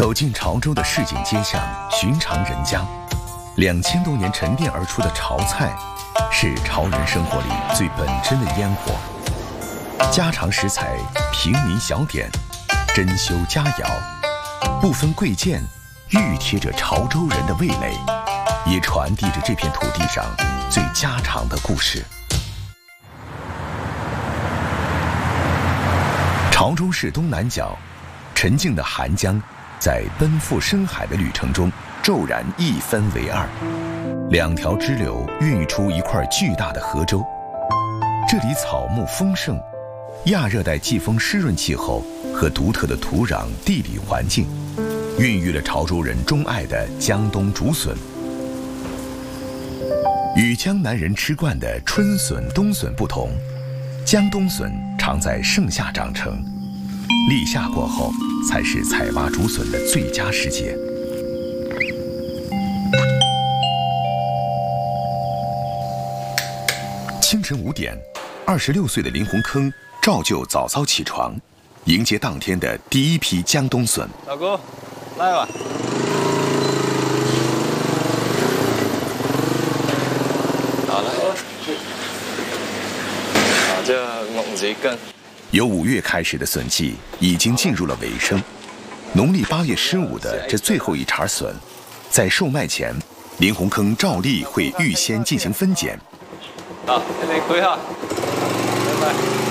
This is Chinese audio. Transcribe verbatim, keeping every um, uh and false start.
走进潮州的市井街巷、寻常人家，两千多年沉淀而出的潮菜，是潮人生活里最本真的烟火。家常食材、平民小点、珍馐佳肴，不分贵贱，熨贴着潮州人的味蕾，也传递着这片土地上最家常的故事。潮州市东南角，沉静的韩江在奔赴深海的旅程中骤然一分为二，两条支流孕育出一块巨大的河州。这里草木丰盛，亚热带季风湿润气候和独特的土壤地理环境，孕育了潮州人钟爱的江东竹笋。与江南人吃惯的春笋、冬笋不同，江冬笋常在盛夏长成，立夏过后才是采挖竹笋的最佳时节。清晨五点，二十六岁的林洪坑照旧早早起床，迎接当天的第一批江冬笋。 老哥，来吧。好了，好，这弄几根。 由五月开始的笋季已经进入了尾声，农历八月十五的这最后一茬笋，在售卖前，林洪坑照例会预先进行分拣。 好，这边归哈，拜拜。